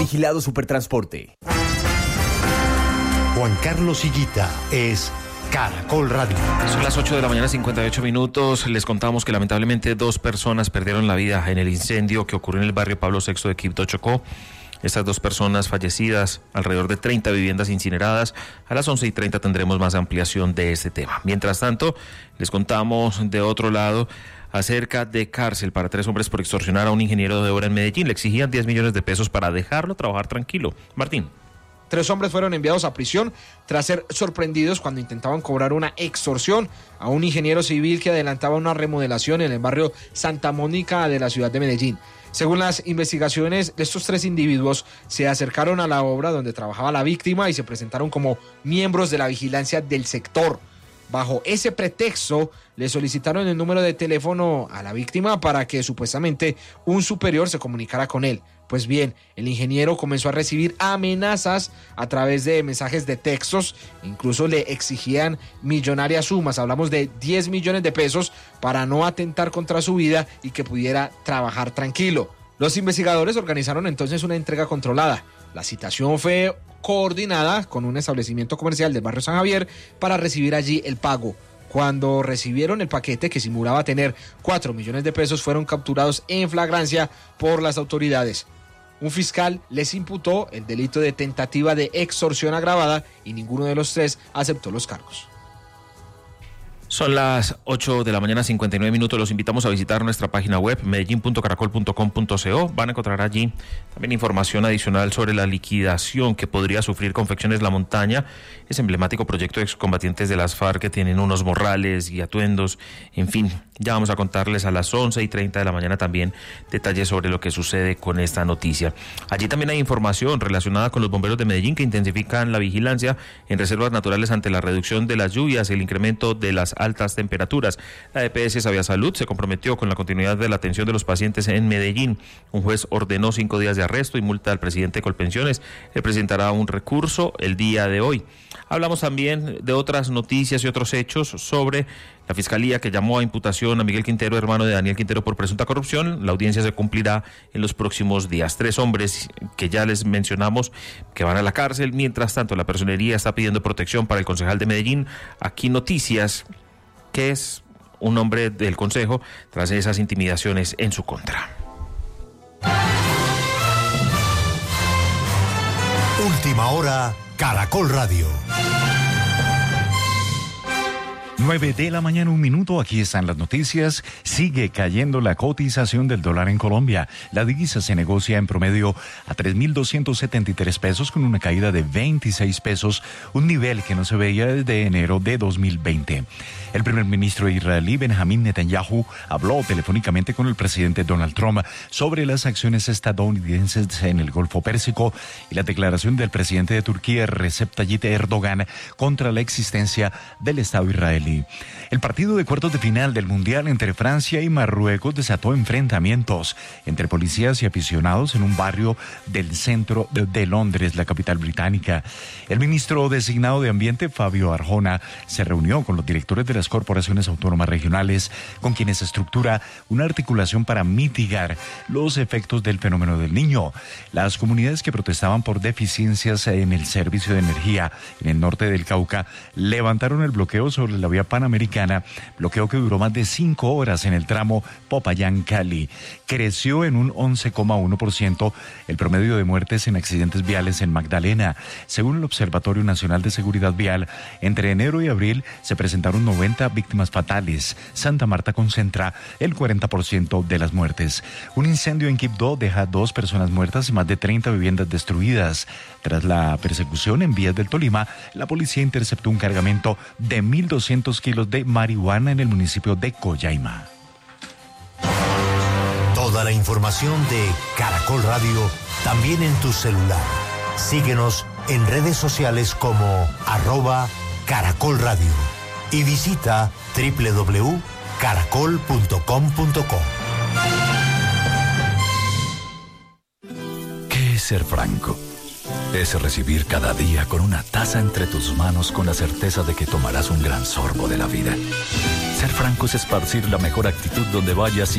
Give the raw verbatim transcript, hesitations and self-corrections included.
Vigilado Supertransporte. Juan Carlos Higuita es Caracol Radio. Son las ocho de la mañana, cincuenta y ocho minutos. Les contamos que lamentablemente dos personas perdieron la vida en el incendio que ocurrió en el barrio Pablo sexto de Quibdó, Chocó. Estas dos personas fallecidas, alrededor de treinta viviendas incineradas. A las once y treinta tendremos más ampliación de este tema. Mientras tanto, les contamos de otro lado acerca de cárcel para tres hombres por extorsionar a un ingeniero de obra en Medellín. Le exigían diez millones de pesos para dejarlo trabajar tranquilo. Martín. Tres hombres fueron enviados a prisión tras ser sorprendidos cuando intentaban cobrar una extorsión a un ingeniero civil que adelantaba una remodelación en el barrio Santa Mónica de la ciudad de Medellín. Según las investigaciones, estos tres individuos se acercaron a la obra donde trabajaba la víctima y se presentaron como miembros de la vigilancia del sector. Bajo ese pretexto, le solicitaron el número de teléfono a la víctima para que supuestamente un superior se comunicara con él. Pues bien, el ingeniero comenzó a recibir amenazas a través de mensajes de textos, incluso le exigían millonarias sumas, hablamos de diez millones de pesos para no atentar contra su vida y que pudiera trabajar tranquilo. Los investigadores organizaron entonces una entrega controlada. La citación fue coordinada con un establecimiento comercial del barrio San Javier para recibir allí el pago. Cuando recibieron el paquete que simulaba tener cuatro millones de pesos, fueron capturados en flagrancia por las autoridades. Un fiscal les imputó el delito de tentativa de extorsión agravada y ninguno de los tres aceptó los cargos. Son las ocho de la mañana, cincuenta y nueve minutos. Los invitamos a visitar nuestra página web, medellín punto caracol punto com punto co. Van a encontrar allí también información adicional sobre la liquidación que podría sufrir Confecciones La Montaña, ese emblemático proyecto de excombatientes de las FARC que tienen unos morrales y atuendos. En fin, ya vamos a contarles a las once y treinta de la mañana también detalles sobre lo que sucede con esta noticia. Allí también hay información relacionada con los bomberos de Medellín que intensifican la vigilancia en reservas naturales ante la reducción de las lluvias y el incremento de las altas temperaturas. La E P S Sabia Salud se comprometió con la continuidad de la atención de los pacientes en Medellín. Un juez ordenó cinco días de arresto y multa al presidente de Colpensiones. Él presentará un recurso el día de hoy. Hablamos también de otras noticias y otros hechos sobre la Fiscalía que llamó a imputación a Miguel Quintero, hermano de Daniel Quintero, por presunta corrupción. La audiencia se cumplirá en los próximos días. Tres hombres que ya les mencionamos que van a la cárcel. Mientras tanto, la Personería está pidiendo protección para el concejal de Medellín. Aquí noticias que es un hombre del Consejo tras esas intimidaciones en su contra. Última hora, Caracol Radio. nueve de la mañana, un minuto, aquí están las noticias. Sigue cayendo la cotización del dólar en Colombia. La divisa se negocia en promedio a tres mil doscientos setenta y tres pesos con una caída de veintiséis pesos, un nivel que no se veía desde enero de dos mil veinte. El primer ministro israelí Benjamín Netanyahu habló telefónicamente con el presidente Donald Trump sobre las acciones estadounidenses en el Golfo Pérsico y la declaración del presidente de Turquía Recep Tayyip Erdogan contra la existencia del Estado israelí. El partido de cuartos de final del Mundial entre Francia y Marruecos desató enfrentamientos entre policías y aficionados en un barrio del centro de, de Londres, la capital británica. El ministro designado de Ambiente, Fabio Arjona, se reunió con los directores de las corporaciones autónomas regionales, con quienes estructura una articulación para mitigar los efectos del fenómeno del Niño. Las comunidades que protestaban por deficiencias en el servicio de energía en el norte del Cauca levantaron el bloqueo sobre la vía panamericana, bloqueo que duró más de cinco horas en el tramo Popayán-Cali. Creció en un once coma uno por ciento el promedio de muertes en accidentes viales en Magdalena. Según el Observatorio Nacional de Seguridad Vial, entre enero y abril se presentaron noventa víctimas fatales. Santa Marta concentra el cuarenta por ciento de las muertes. Un incendio en Quibdó deja dos personas muertas y más de treinta viviendas destruidas. Tras la persecución en vías del Tolima, la policía interceptó un cargamento de mil doscientos kilos de marihuana en el municipio de Coyaima. Toda la información de Caracol Radio también en tu celular. Síguenos en redes sociales como arroba Caracol Radio y visita doble u doble u doble u punto caracol punto com punto co. ¿Qué es ser franco? Es recibir cada día con una taza entre tus manos con la certeza de que tomarás un gran sorbo de la vida. Ser franco es esparcir la mejor actitud donde vayas y